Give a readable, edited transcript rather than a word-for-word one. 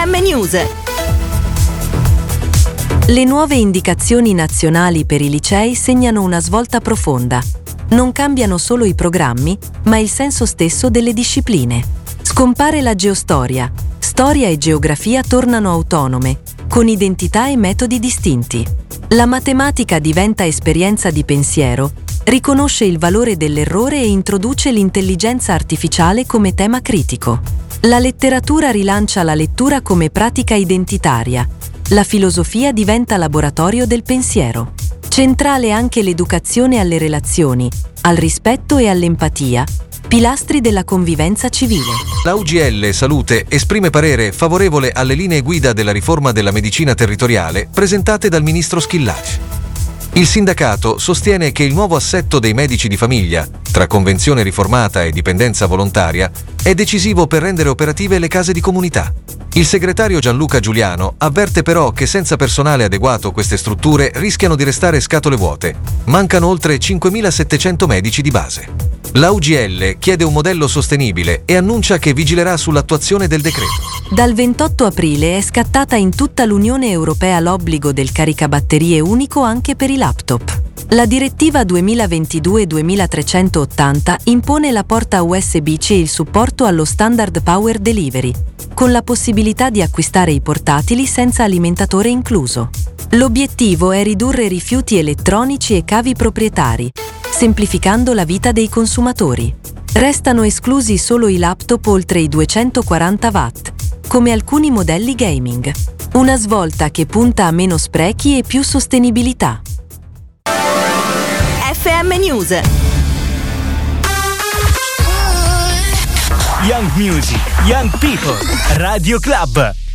FM News. Le nuove indicazioni nazionali per i licei segnano una svolta profonda. Non cambiano solo i programmi, ma il senso stesso delle discipline. Scompare la geostoria. Storia e geografia tornano autonome, con identità e metodi distinti. La matematica diventa esperienza di pensiero, riconosce il valore dell'errore e introduce l'intelligenza artificiale come tema critico. La letteratura rilancia la lettura come pratica identitaria. La filosofia diventa laboratorio del pensiero. Centrale anche l'educazione alle relazioni, al rispetto e all'empatia, pilastri della convivenza civile. La UGL Salute esprime parere favorevole alle linee guida della riforma della medicina territoriale presentate dal ministro Schillaci. Il sindacato sostiene che il nuovo assetto dei medici di famiglia, tra convenzione riformata e dipendenza volontaria, è decisivo per rendere operative le case di comunità. Il segretario Gianluca Giuliano avverte però che senza personale adeguato queste strutture rischiano di restare scatole vuote. Mancano oltre 5.700 medici di base. La UGL chiede un modello sostenibile e annuncia che vigilerà sull'attuazione del decreto. Dal 28 aprile è scattata in tutta l'Unione Europea l'obbligo del caricabatterie unico anche per i laptop. La direttiva 2022-2380 impone la porta USB-C e il supporto allo standard Power Delivery, con la possibilità di acquistare i portatili senza alimentatore incluso. L'obiettivo è ridurre rifiuti elettronici e cavi proprietari, semplificando la vita dei consumatori. Restano esclusi solo i laptop oltre i 240 watt, come alcuni modelli gaming. Una svolta che punta a meno sprechi e più sostenibilità. FM News. Young Music, Young People, Radio Club.